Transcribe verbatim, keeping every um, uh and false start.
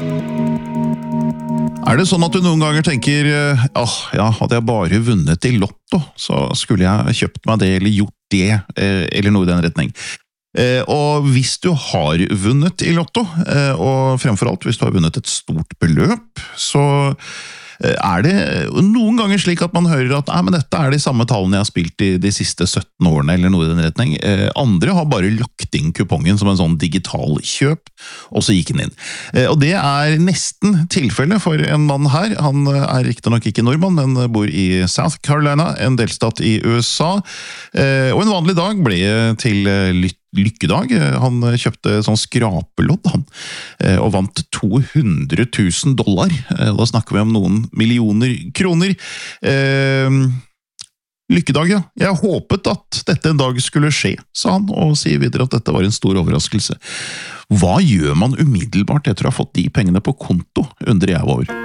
Er det sånn at du noen ganger tenker, åh, ja, hadde jeg bare vunnet i lotto, så skulle jeg kjøpt meg det eller gjort det, eller noe i den retning. Og hvis du har vunnet i lotto, og fremfor alt hvis du har vunnet et stort beløp, så er det noen ganger slik at man hører at men dette er de samme tallene jeg har spilt i de siste sytten årene, eller noe i den retning. Andre har bare lagt inn kupongen som en sånn digital kjøp, og så gikk den inn. Og det er nesten tilfelle for en mann her. Han er riktig nok ikke nordmann, men bor i South Carolina, en delstat i U S A. Og en vanlig dag ble til lytt lykkedag. Han kjøpte sånn skrapelodd, han, og vant to hundre tusen dollar. Da snakker vi om noen millioner kroner. Lykkedag, ja. Jeg håpet at dette en dag skulle skje, sa han, og sier videre at dette var en stor overraskelse. Hva gjør man umiddelbart etter å ha fått de pengene på konto, undrer jeg over.